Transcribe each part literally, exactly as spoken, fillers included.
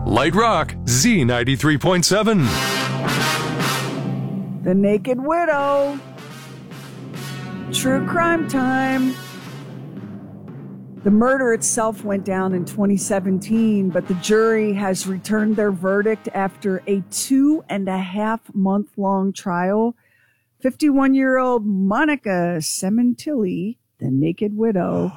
Light Rock, Z ninety-three point seven. The Naked Widow. True crime time. The murder itself went down in twenty seventeen, but the jury has returned their verdict after a two and a half month long trial. fifty-one-year-old Monica Sementilli, the Naked Widow,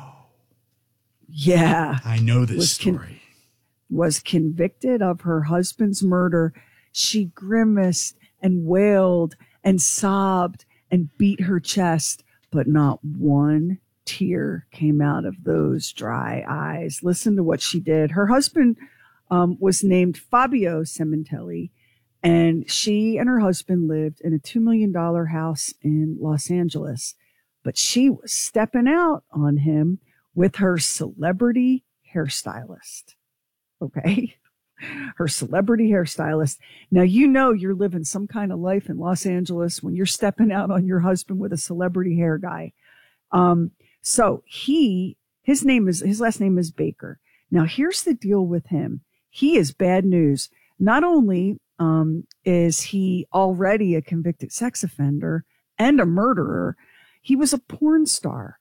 yeah, I know this was story. Con- was convicted of her husband's murder. She grimaced and wailed and sobbed and beat her chest, but not one tear came out of those dry eyes. Listen to what she did. Her husband um, was named Fabio Sementilli, and she and her husband lived in a two million dollars house in Los Angeles. But she was stepping out on him with her celebrity hairstylist. Okay? Her celebrity hairstylist. Now, you know you're living some kind of life in Los Angeles when you're stepping out on your husband with a celebrity hair guy. Um, so he, his name is, his last name is Baker. Now, here's the deal with him. He is bad news. Not only um, is he already a convicted sex offender and a murderer, he was a porn star.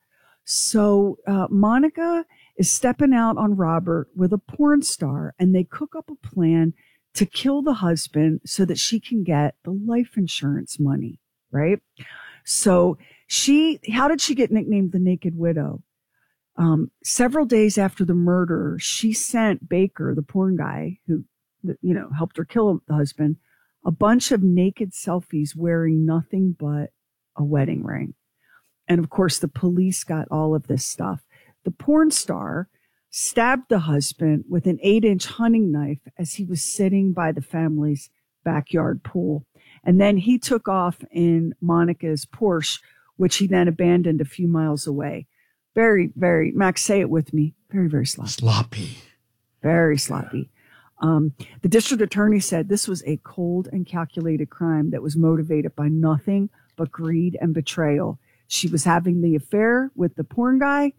So uh, Monica is stepping out on Robert with a porn star, and they cook up a plan to kill the husband so that she can get the life insurance money, right? So she, how did she get nicknamed the Naked Widow? Um, several days after the murder, she sent Baker, the porn guy who, you know, helped her kill the husband, a bunch of naked selfies wearing nothing but a wedding ring. And of course, the police got all of this stuff. The porn star stabbed the husband with an eight inch hunting knife as he was sitting by the family's backyard pool. And then he took off in Monica's Porsche, which he then abandoned a few miles away. Very, very, Max, say it with me. Very, very sloppy. Sloppy. Very sloppy. Yeah. Um, the district attorney said this was a cold and calculated crime that was motivated by nothing but greed and betrayal. She was having the affair with the porn guy,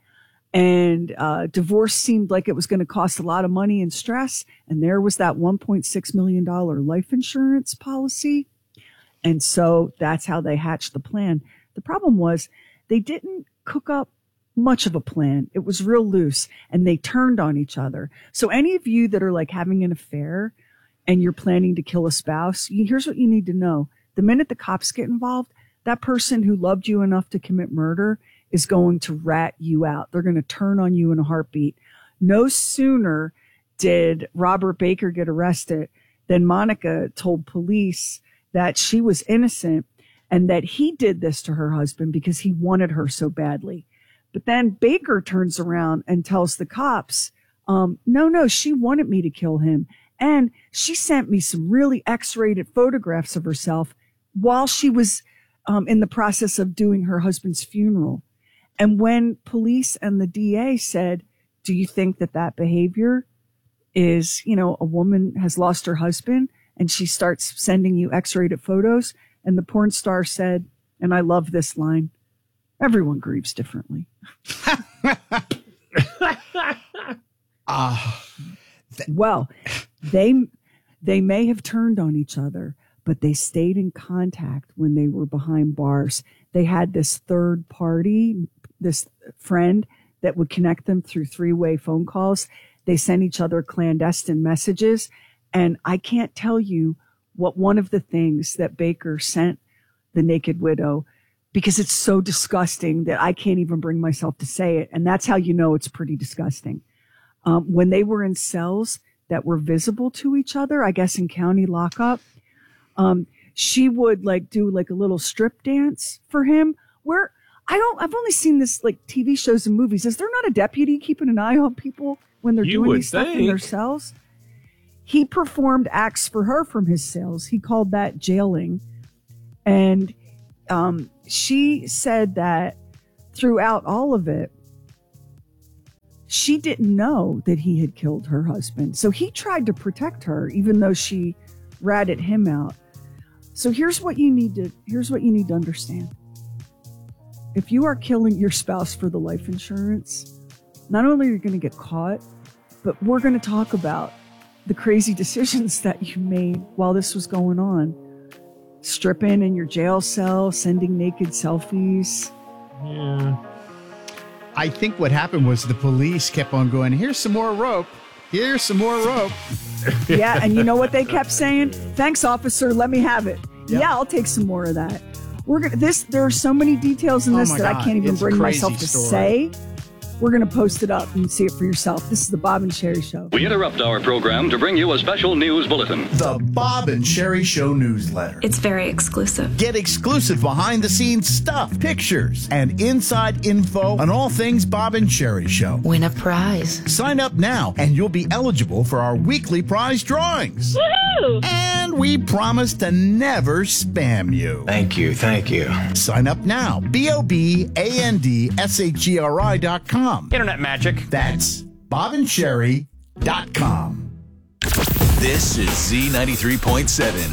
and uh, divorce seemed like it was going to cost a lot of money and stress. And there was that one point six million dollars life insurance policy. And so that's how they hatched the plan. The problem was they didn't cook up much of a plan. It was real loose, and they turned on each other. So any of you that are like having an affair and you're planning to kill a spouse, you, here's what you need to know. The minute the cops get involved, that person who loved you enough to commit murder is going to rat you out. They're going to turn on you in a heartbeat. No sooner did Robert Baker get arrested than Monica told police that she was innocent and that he did this to her husband because he wanted her so badly. But then Baker turns around and tells the cops, um, no, no, she wanted me to kill him. And she sent me some really X-rated photographs of herself while she was um, in the process of doing her husband's funeral. And when police and the D A said, do you think that that behavior is, you know, a woman has lost her husband and she starts sending you X-rated photos? And the porn star said, and I love this line, everyone grieves differently. uh, th- well, they they may have turned on each other, but they stayed in contact when they were behind bars. They had this third party, this friend that would connect them through three-way phone calls. They sent each other clandestine messages. And I can't tell you what one of the things that Baker sent the Naked Widow, because it's so disgusting that I can't even bring myself to say it. And that's how you know it's pretty disgusting. Um, when they were in cells that were visible to each other, I guess in county lockup, um, she would like do like a little strip dance for him where I don't, I've only seen this like T V shows and movies. Is there not a deputy keeping an eye on people when they're You doing would these stuff think. in their cells? He performed acts for her from his cells. He called that jailing. And um, she said that throughout all of it, she didn't know that he had killed her husband. So he tried to protect her, even though she ratted him out. So here's what you need to, here's what you need to understand. If you are killing your spouse for the life insurance, not only are you going to get caught, but we're going to talk about the crazy decisions that you made while this was going on. Stripping in your jail cell, sending naked selfies. Yeah. I think what happened was the police kept on going, here's some more rope. Here's some more rope. Yeah, and you know what they kept saying? Thanks, officer. Let me have it. Yep. Yeah, I'll take some more of that. We're gonna this. There are so many details in this oh that God. I can't even it's bring myself to story. say. We're going to post it up and see it for yourself. This is the Bob and Sherry Show. We interrupt our program to bring you a special news bulletin. The Bob and Sherry Show newsletter. It's very exclusive. Get exclusive behind-the-scenes stuff, pictures, and inside info on all things Bob and Sherry Show. Win a prize. Sign up now, and you'll be eligible for our weekly prize drawings. Woohoo! And we promise to never spam you. Thank you, thank you. Sign up now. B O B A N D S H E R I dot com. Internet magic. That's bob and sherry dot com. This is Z ninety-three point seven.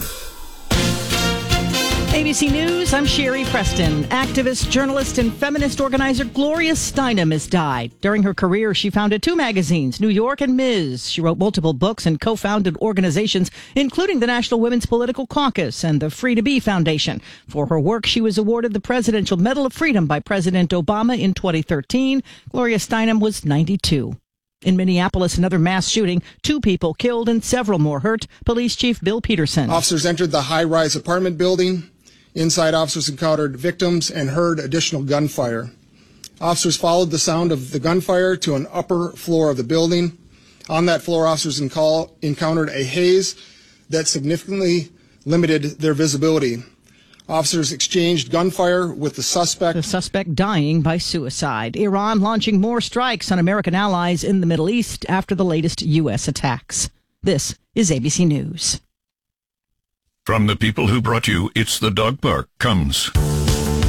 A B C News, I'm Sherry Preston. Activist, journalist, and feminist organizer Gloria Steinem has died. During her career, she founded two magazines, New York and Miz. She wrote multiple books and co-founded organizations, including the National Women's Political Caucus and the Free to Be Foundation. For her work, she was awarded the Presidential Medal of Freedom by President Obama in twenty thirteen. Gloria Steinem was ninety-two. In Minneapolis, another mass shooting, two people killed and several more hurt. Police Chief Bill Peterson. Officers entered the high-rise apartment building. Inside, officers encountered victims and heard additional gunfire. Officers followed the sound of the gunfire to an upper floor of the building. On that floor, officers encountered a haze that significantly limited their visibility. Officers exchanged gunfire with the suspect. The suspect dying by suicide. Iran launching more strikes on American allies in the Middle East after the latest U S attacks. This is A B C News. From the people who brought you It's the Dog Park comes